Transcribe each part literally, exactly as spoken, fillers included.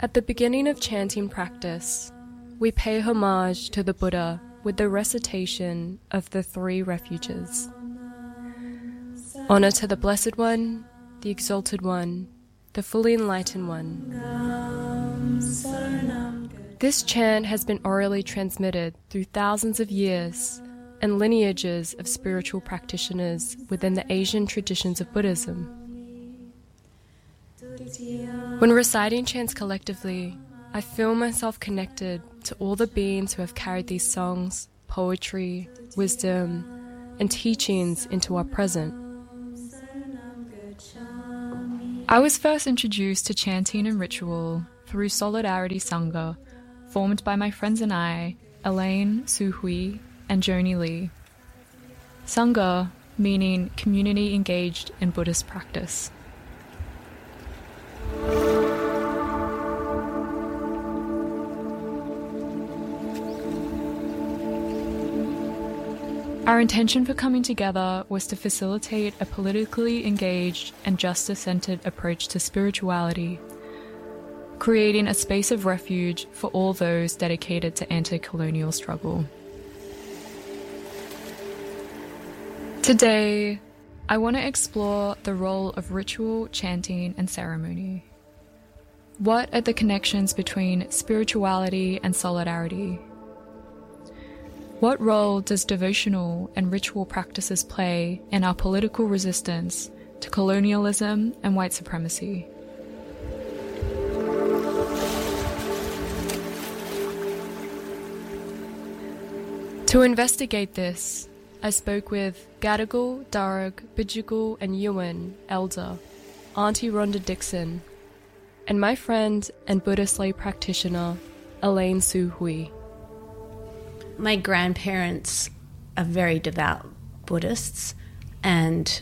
At the beginning of chanting practice, we pay homage to the Buddha with the recitation of the three refuges. Honor to the Blessed One, the Exalted One, the Fully Enlightened One. This chant has been orally transmitted through thousands of years and lineages of spiritual practitioners within the Asian traditions of Buddhism. When reciting chants collectively, I feel myself connected to all the beings who have carried these songs, poetry, wisdom, and teachings into our present. I was first introduced to chanting and ritual through Solidarity Sangha, formed by my friends and I, Elaine Su Hui and Joni Lee. Sangha meaning community engaged in Buddhist practice. Our intention for coming together was to facilitate a politically engaged and justice-centered approach to spirituality, creating a space of refuge for all those dedicated to anti-colonial struggle. Today, I want to explore the role of ritual, chanting, and ceremony. What are the connections between spirituality and solidarity? What role does devotional and ritual practices play in our political resistance to colonialism and white supremacy? To investigate this, I spoke with Gadigal, Darug, Bidjigal, and Yuin elder, Auntie Rhonda Dixon, and my friend and Buddhist lay practitioner, Elaine Su Hui. My grandparents are very devout Buddhists, and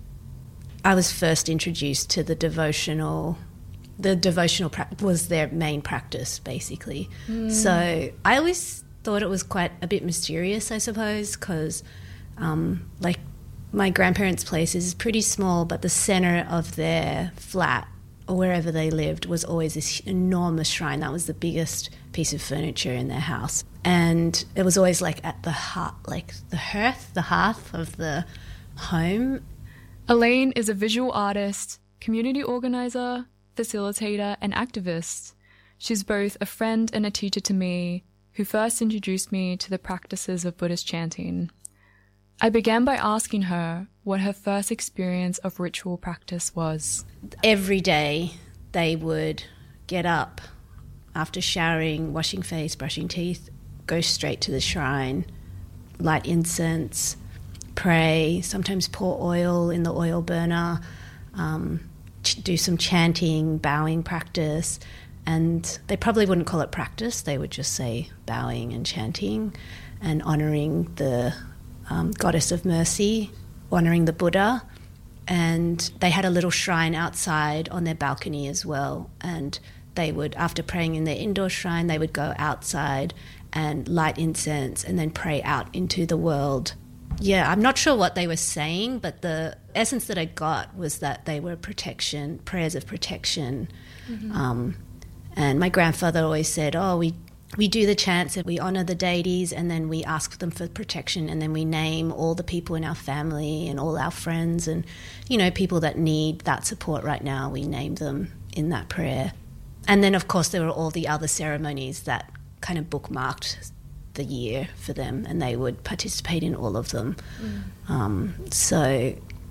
I was first introduced to the devotional. The devotional pra- was their main practice, basically. Mm. So I always thought it was quite a bit mysterious, I suppose, because um, like my grandparents' place is pretty small, but the centre of their flat or wherever they lived was always this enormous shrine. That was the biggest piece of furniture in their house. And it was always like at the hearth, like the hearth, the hearth of the home. Elaine is a visual artist, community organizer, facilitator, and activist. She's both a friend and a teacher to me, who first introduced me to the practices of Buddhist chanting. I began by asking her what her first experience of ritual practice was. Every day they would get up after showering, washing face, brushing teeth, go straight to the shrine, light incense, pray, sometimes pour oil in the oil burner, um, ch- do some chanting, bowing practice. And they probably wouldn't call it practice. They would just say bowing and chanting and honouring the um, goddess of mercy, honouring the Buddha. And they had a little shrine outside on their balcony as well. And they would, after praying in their indoor shrine, they would go outside and light incense and then pray out into the world. Yeah, I'm not sure what they were saying, but the essence that I got was that they were protection, prayers of protection. Mm-hmm. Um, and my grandfather always said, oh, we we do the chants and we honour the deities and then we ask them for protection and then we name all the people in our family and all our friends and, you know, people that need that support right now, we name them in that prayer. And then, of course, there were all the other ceremonies that kind of bookmarked the year for them and they would participate in all of them. Mm. Um, so,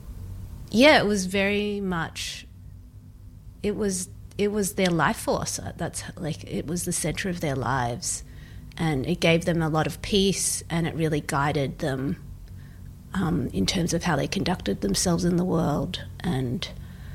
yeah, it was very much, it was it was their life force. That's like, it was the centre of their lives and it gave them a lot of peace and it really guided them um, in terms of how they conducted themselves in the world and,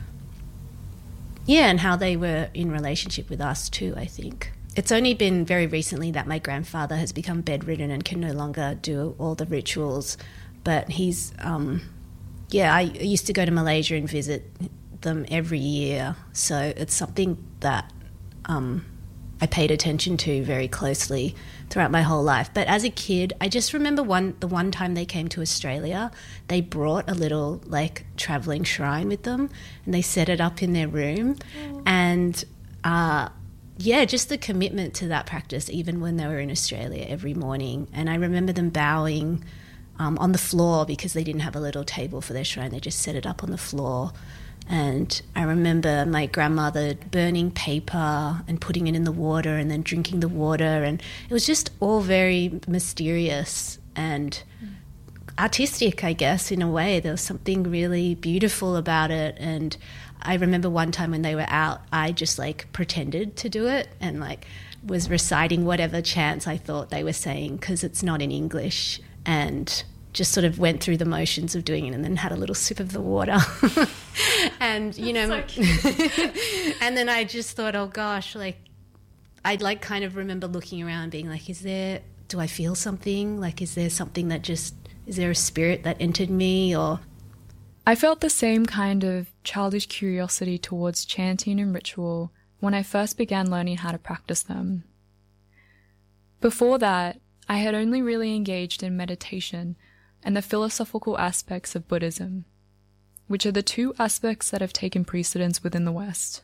yeah, and how they were in relationship with us too, I think. It's only been very recently that my grandfather has become bedridden and can no longer do all the rituals, but he's, um, yeah, I used to go to Malaysia and visit them every year, so it's something that um, I paid attention to very closely throughout my whole life. But as a kid, I just remember one the one time they came to Australia, they brought a little like travelling shrine with them and they set it up in their room. Oh. And uh, yeah, just the commitment to that practice, even when they were in Australia every morning. And I remember them bowing um, on the floor because they didn't have a little table for their shrine. They just set it up on the floor. And I remember my grandmother burning paper and putting it in the water and then drinking the water. And it was just all very mysterious and artistic, I guess, in a way. There was something really beautiful about it. And I remember one time when they were out, I just like pretended to do it and like was reciting whatever chants I thought they were saying because it's not in English, and just sort of went through the motions of doing it and then had a little sip of the water. And, you know, so and then I just thought, oh gosh, like I'd like kind of remember looking around being like, is there, do I feel something? Like, is there something that just, is there a spirit that entered me? Or I felt the same kind of childish curiosity towards chanting and ritual when I first began learning how to practice them. Before that, I had only really engaged in meditation and the philosophical aspects of Buddhism, which are the two aspects that have taken precedence within the West.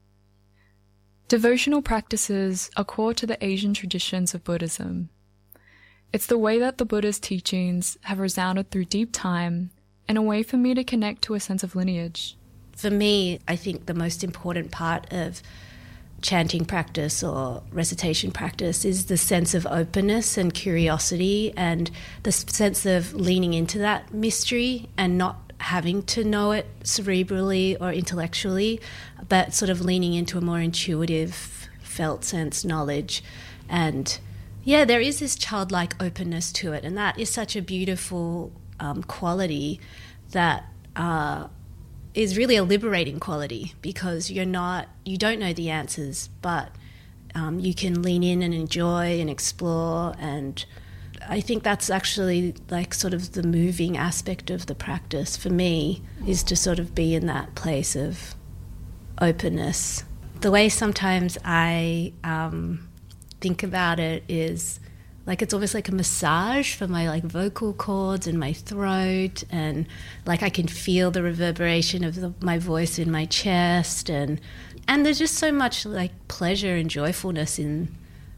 Devotional practices are core to the Asian traditions of Buddhism. It's the way that the Buddha's teachings have resounded through deep time and a way for me to connect to a sense of lineage. For me, I think the most important part of chanting practice or recitation practice is the sense of openness and curiosity and the sense of leaning into that mystery and not having to know it cerebrally or intellectually, but sort of leaning into a more intuitive, felt sense knowledge. And yeah, there is this childlike openness to it, and that is such a beautiful um, quality that uh, is really a liberating quality, because you're not, you don't know the answers, but um, you can lean in and enjoy and explore. And I think that's actually like sort of the moving aspect of the practice for me, is to sort of be in that place of openness. The way sometimes I um, think about it is like it's almost like a massage for my like vocal cords and my throat, and like I can feel the reverberation of the, my voice in my chest, and and there's just so much like pleasure and joyfulness in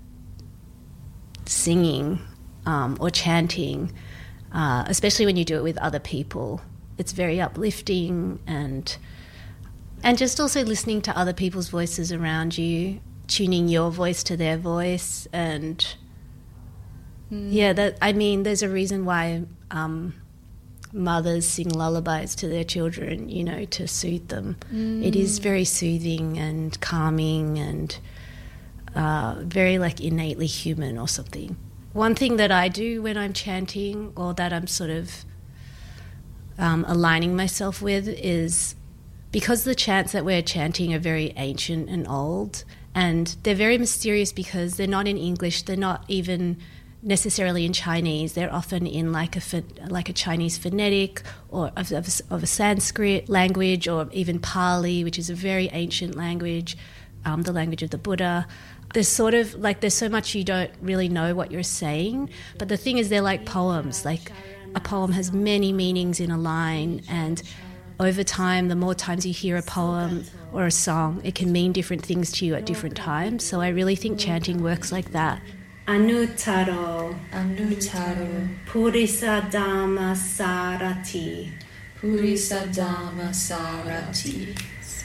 singing um, or chanting, uh, especially when you do it with other people. It's very uplifting, and and just also listening to other people's voices around you, tuning your voice to their voice. And yeah, that I mean, there's a reason why um, mothers sing lullabies to their children, you know, to soothe them. Mm. It is very soothing and calming and uh, very like innately human or something. One thing that I do when I'm chanting, or that I'm sort of um, aligning myself with, is because the chants that we're chanting are very ancient and old, and they're very mysterious because they're not in English, they're not even necessarily in Chinese. They're often in like a like a Chinese phonetic or of, of, of a Sanskrit language, or even Pali, which is a very ancient language, um, the language of the Buddha. There's sort of like there's so much you don't really know what you're saying, but the thing is they're like poems. Like a poem has many meanings in a line, and over time, the more times you hear a poem or a song, it can mean different things to you at different times. So I really think chanting works like that. Anuttaro, Anuttaro, Purisa Dhamma Sarati, Purisa Dhamma Sarati,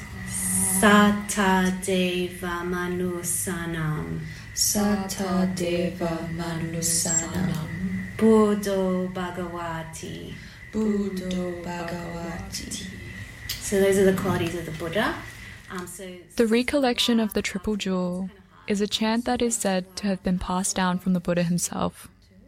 Sata Deva Manusanam, Sata Deva Manusanam, Buddho Bhagavati, Buddho Bhagavati. So those are the qualities of the Buddha. Um, so The recollection of the Triple Jewel is a chant that is said to have been passed down from the Buddha himself.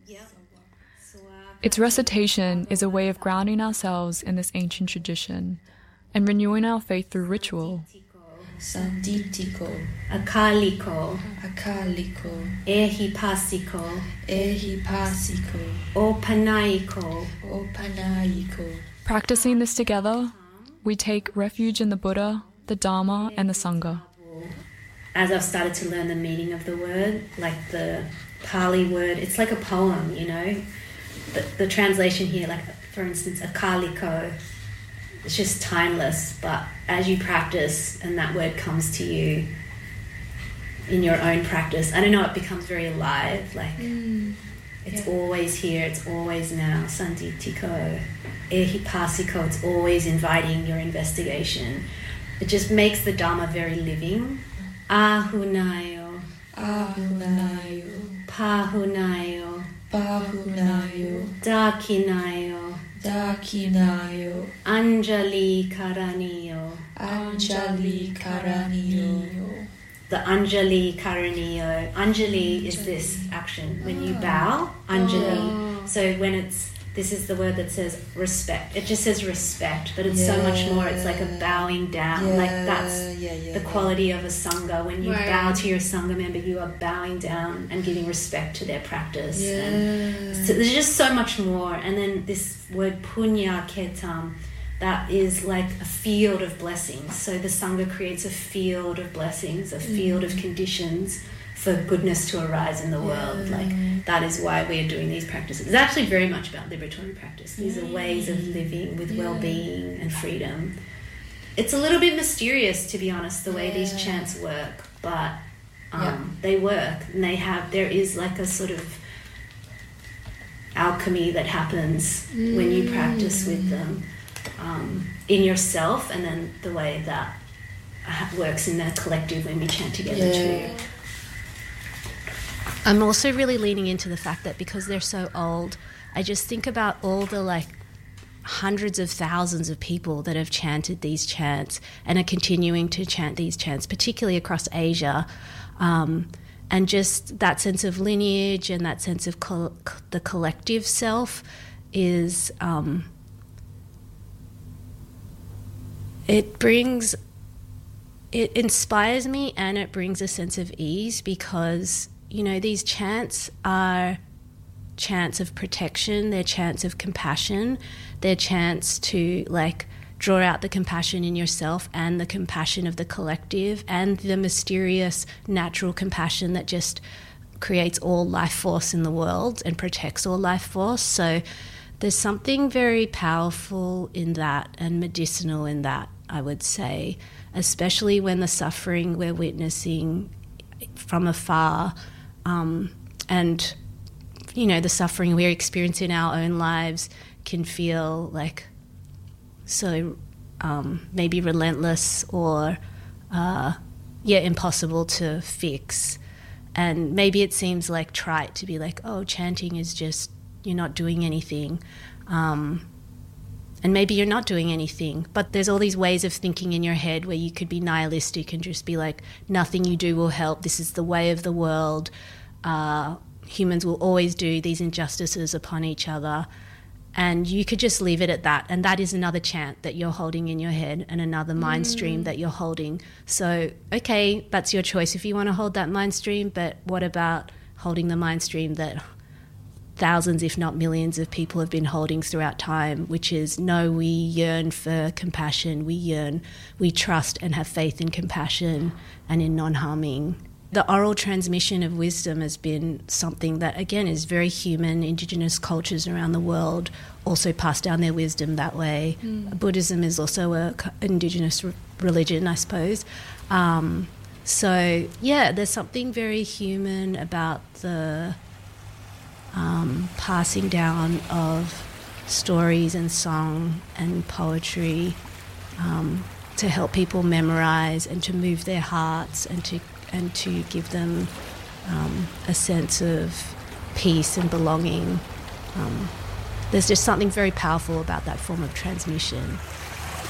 Its recitation is a way of grounding ourselves in this ancient tradition and renewing our faith through ritual. Sanditiko, Akaliko, Akaliko, Ehipasiko, Ehipasiko, Opanaiko, Opanaiko. Practicing this together, we take refuge in the Buddha, the Dharma, and the Sangha. As I've started to learn the meaning of the word, like the Pali word, it's like a poem, you know. The, the translation here, like for instance, akaliko, it's just timeless, but as you practice and that word comes to you, in your own practice. I don't know, it becomes very alive, like Mm. it's Yeah. always here, it's always now. Sanditiko, ehipasiko, it's always inviting your investigation. It just makes the Dharma very living. Ahunayo, Ahunayo, pahunayo, Bahunayo, dakinayo, Dakinayo, anjali karaniyo. Anjali Karaniyo. The Anjali Karaniyo. Anjali is this action. When you bow, Anjali. So when it's, this is the word that says respect. It just says respect, but it's so much more. It's like a bowing down. Yeah, Like that's yeah, yeah, the yeah. quality of a Sangha. When you Right. bow to your Sangha member, you are bowing down and giving respect to their practice. And Yeah. so there's just so much more. And then this word punya ketam, that is like a field of blessings. So the Sangha creates a field of blessings, a field of conditions for goodness to arise in the world. Like that is why we are doing these practices. It's actually very much about liberatory practice. These are ways of living with well-being and freedom. It's a little bit mysterious, to be honest, the way these Yeah. chants work, but um, Yeah. they work, and they have. There is like a sort of alchemy that happens when you practice with them. Um, in yourself, and then the way that uh, works in the collective when we chant together Yeah. too. I'm also really leaning into the fact that because they're so old, I just think about all the like hundreds of thousands of people that have chanted these chants and are continuing to chant these chants, particularly across Asia. Um, and just that sense of lineage and that sense of co- the collective self is... Um, It brings, it inspires me, and it brings a sense of ease because, you know, these chants are chants of protection, they're chants of compassion, they're chants to, like, draw out the compassion in yourself and the compassion of the collective and the mysterious natural compassion that just creates all life force in the world and protects all life force. So there's something very powerful in that and medicinal in that, I would say, especially when the suffering we're witnessing from afar um, and, you know, the suffering we experience in our own lives can feel like so um, maybe relentless or, uh, yeah, impossible to fix. And maybe it seems like trite to be like, oh, chanting is just, you're not doing anything. Um, and maybe you're not doing anything, but there's all these ways of thinking in your head where you could be nihilistic and just be like, nothing you do will help. This is the way of the world. Uh, humans will always do these injustices upon each other. And you could just leave it at that. And that is another chant that you're holding in your head and another mind stream that you're holding. So, okay, that's your choice if you want to hold that mind stream, but what about holding the mind stream that thousands, if not millions, of people have been holding throughout time, which is, no, we yearn for compassion, we yearn, we trust and have faith in compassion and in non-harming. The oral transmission of wisdom has been something that, again, is very human. Indigenous cultures around the world also pass down their wisdom that way. Mm. Buddhism is also an indigenous re- religion, I suppose. Um, so, yeah, there's something very human about the um, passing down of stories and song and poetry um, to help people memorize and to move their hearts and to and to give them um, a sense of peace and belonging. Um, there's just something very powerful about that form of transmission.